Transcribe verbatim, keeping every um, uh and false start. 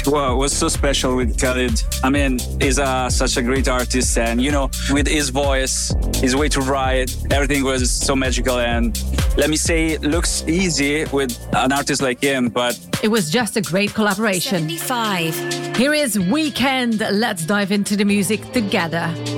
Wow, it was so special with Khalid. I mean, he's uh, such a great artist, and you know, with his voice, his way to write, everything was so magical. And let me say, it looks easy with an artist like him, but it was just a great collaboration. seventy-five. Here is Weekend. Let's dive into the music together.